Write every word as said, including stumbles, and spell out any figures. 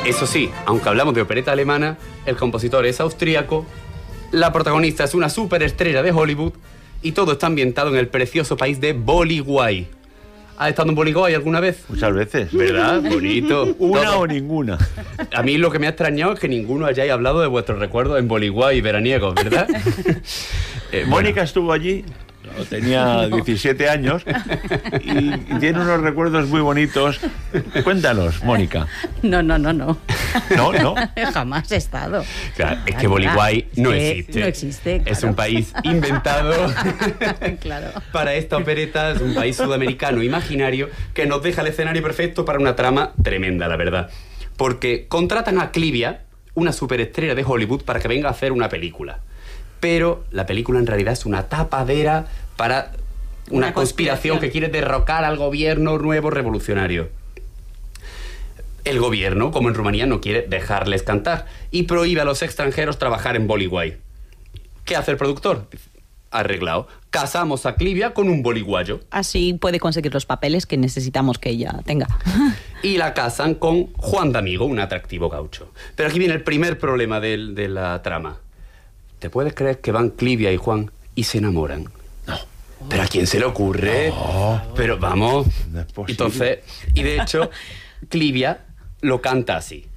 Eso sí, aunque hablamos de opereta alemana, el compositor es austríaco, la protagonista es una superestrella de Hollywood y todo está ambientado en el precioso país de Boliguay. ¿Has estado en Boliguay alguna vez? Muchas veces. ¿Verdad? Bonito. Una todo. o ninguna. A mí lo que me ha extrañado es que ninguno hayáis hablado de vuestros recuerdos en Boliguay veraniegos, ¿verdad? eh, Mónica bueno. estuvo allí, tenía diecisiete años y, y tiene unos recuerdos muy bonitos. Cuéntanos, Mónica. No, no, no, no. No, no. Jamás he estado. Claro, es que Boliguay no existe. No existe, claro. Es un país inventado claro. para esta opereta, es un país sudamericano imaginario que nos deja el escenario perfecto para una trama tremenda, la verdad. Porque contratan a Clivia, una superestrella de Hollywood, para que venga a hacer una película. Pero la película en realidad es una tapadera para una, una conspiración, conspiración que quiere derrocar al gobierno nuevo revolucionario. El gobierno, como en Rumanía, no quiere dejarles cantar y prohíbe a los extranjeros trabajar en Boliguay. ¿Qué hace el productor? Arreglado. Casamos a Clivia con un boliguayo. Así puede conseguir los papeles que necesitamos que ella tenga. Y la casan con Juan D'Amigo, un atractivo gaucho. Pero aquí viene el primer problema de, de la trama. ¿Te puedes creer que van Clivia y Juan y se enamoran? No. ¿Pero a quién se le ocurre? Oh. Pero vamos. No es posible. Entonces, y de hecho, Clivia lo canta así.